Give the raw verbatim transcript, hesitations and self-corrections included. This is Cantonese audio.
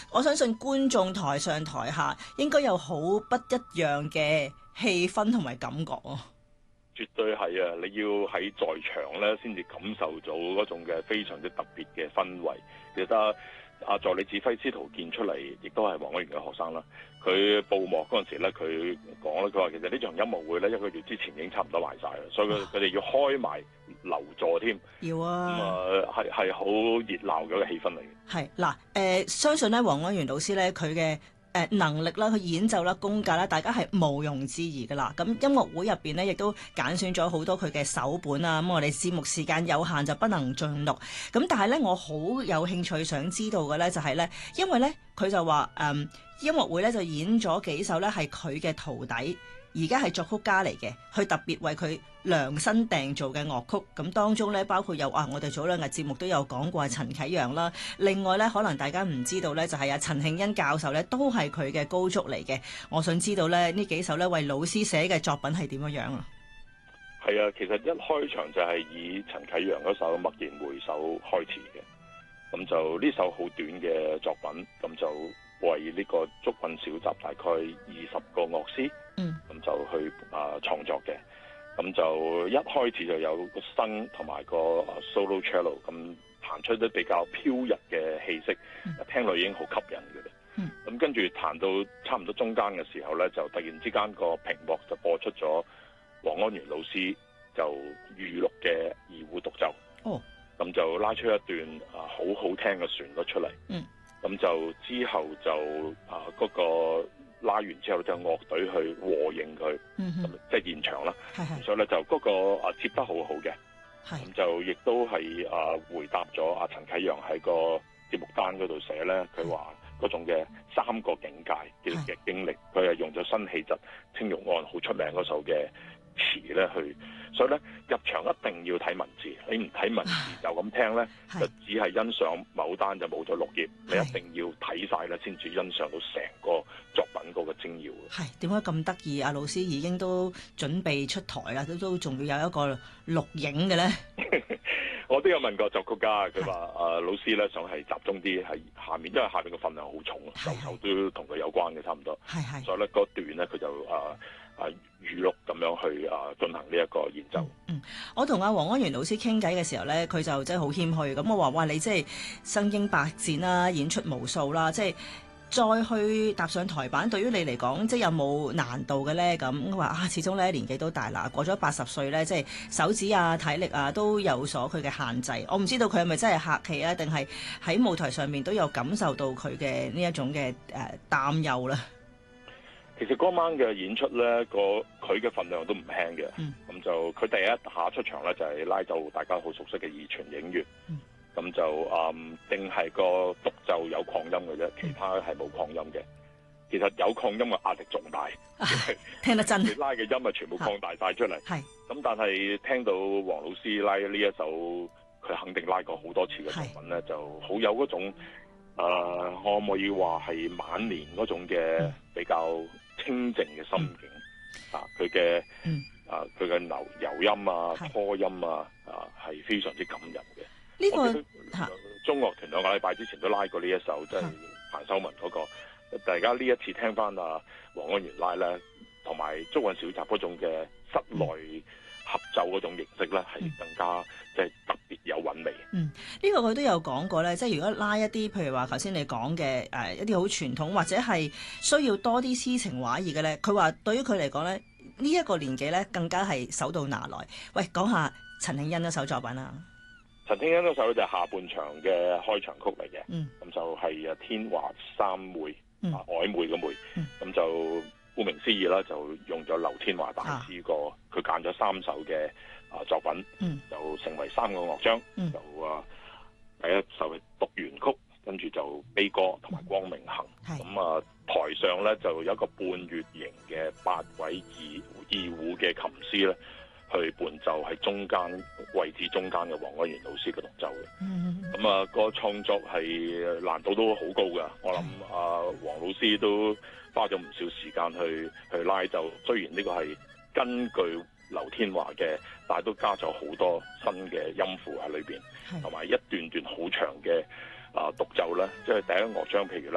我相信觀眾台上台下應該有好不一樣嘅氣氛同埋感覺啊！ 絕對係啊！你要喺在，在場咧，先至感受到嗰種嘅非常之特別嘅氛圍。其實啊，啊助理指揮司徒健出嚟，亦都係黃安源嘅學生啦。佢報幕嗰陣時咧，佢講咧，佢話其實呢場音樂會咧，一個月之前已經差唔多賣晒啦，所以佢佢哋要開埋留座添。 要啊！ 咁啊，係係好熱鬧嘅一個氣氛嚟嘅。 係嗱，誒、呃、相信咧，黃安源老師咧，佢嘅誒能力啦，佢演奏啦，功架啦，大家係毋庸置疑噶啦。咁音樂會入邊咧，亦都揀選咗好多佢嘅首本啊。咁我哋節目時間有限，就不能盡錄。咁但係咧，我好有興趣想知道嘅咧，就係咧，因為咧，佢就話誒、嗯、音樂會咧就演咗幾首咧係佢嘅徒弟。而家係作曲家嚟嘅，佢特別為佢量身訂造嘅樂曲，咁當中咧包括有啊，我哋早兩日節目都有講過陳啟陽啦。另外咧，可能大家唔知道咧，就係阿陳慶恩教授咧，都係佢嘅高足嚟嘅。我想知道咧，呢幾首咧為老師寫嘅作品係點樣樣啊？ 係啊，其實一開場就係以陳啟陽嗰首《驀然回首》開始嘅，咁就呢首好短嘅作品，咁就為呢個竹棍小集大概二十個樂師。嗯，咁就去啊創作嘅，咁就一開始就有個笙同埋個 solo cello 咁彈出啲比較飄逸嘅氣息，嗯、聽落已經好吸引嘅啦。嗯，咁跟住彈到差唔多中間嘅時候咧，就突然之間個屏幕就播出咗黃安源老師就預錄嘅二胡獨奏。哦，咁就拉出一段啊好好聽嘅旋律出嚟。嗯，咁就之後就啊嗰、那個。拉完之後就樂隊去和應佢，咁、嗯、即係現場啦。所以咧就嗰個啊接得好好嘅，咁就亦都係啊回答咗阿陳啟陽喺個節目單嗰度寫咧，佢話嗰種嘅三個境界嘅嘅經歷，佢係用咗新氣質青玉案好出名嗰首嘅詞咧去，所以咧入場一定要睇文字，你唔睇文字就咁聽咧，就只係欣賞某單就冇咗綠葉，你一定要睇晒咧先至欣賞到成個作品嗰個精要嘅。係點解咁得意？阿老師已經都準備出台啦，都都仲要有一個錄影嘅咧。我都有問過作曲家，佢話誒老師咧想係集中啲喺下面，因為下面嘅份量好重，首首都同佢有關嘅差唔多。係係，所以咧嗰段咧佢就誒。呃啊，語錄咁樣去啊進行呢一個演奏。嗯，嗯我同阿黃安源老師傾偈嘅時候咧，佢就真係好謙虛。咁我話：哇，你即係身經百戰啦，演出無數啦，即係再去踏上台板，對於你嚟講，即係有冇難度嘅咧？咁我話啊，始終咧年紀都大啦，過咗八十歲咧，即係手指啊、體力啊都有所佢嘅限制。我唔知道佢係咪真係客氣啊，定係喺舞台上面都有感受到佢嘅呢一種嘅誒擔憂啦。其實嗰晚嘅演出咧，個佢嘅份量都唔輕嘅。咁、嗯、就佢第一下出場咧，就係、是、拉奏大家好熟悉嘅二泉映月。咁、嗯、就誒，定、嗯、係個獨奏有擴音嘅啫，其他係冇擴音嘅。其實有擴音嘅壓力仲大，啊、聽得真。你拉嘅音啊，全部擴大晒出嚟。係。咁但係聽到黃老師拉呢一首，佢肯定拉過好多次嘅作品咧，就好有嗰種誒、呃，可唔可以話係晚年嗰種嘅比較清靜嘅心境、嗯、啊，佢嘅、嗯、啊，佢嘅柔柔音啊、拖音啊，啊係非常之感人嘅。呢、這個中樂團兩個禮拜之前都拉過呢一首，即係彭秀文嗰、那個。大家呢一次聽翻啊黃安源拉咧，同埋竹韻小集嗰種嘅室內合奏嗰種形式咧，係、嗯、更加即係、就是、特別有韻味。嗯，呢、這個佢都有講過咧，即係如果拉一啲，譬如話頭先你講嘅誒一啲好傳統或者係需要多啲詩情畫意嘅咧，佢話對於佢嚟講咧，呢、這、一個年紀咧更加係手到拿來。喂，講下陳慶恩一首作品啦。陳慶恩嗰首就係下半場嘅開場曲嚟嘅，咁、嗯、就係啊天華三昧。嗯、啊曖昧嘅昧，咁、嗯、就顧名思義啦，就用咗劉天華大師個，佢揀咗三首嘅啊作品、嗯，就成為三個樂章、嗯，就啊第一首係獨圓曲，跟住就悲歌同埋光明行，咁、嗯、啊台上咧就有一個半月形嘅八位二二胡嘅琴師咧。去伴奏喺中間位置中間嘅黃安源老師嘅獨奏嘅，咁、嗯、啊、那個創作係難度都好高噶。我諗啊黃老師都花咗唔少時間去去拉奏，雖然呢個係根據劉天華嘅，但係都加咗好多新嘅音符喺裏邊，同埋一段段好長嘅啊獨奏咧，即係第一樂章譬如咧。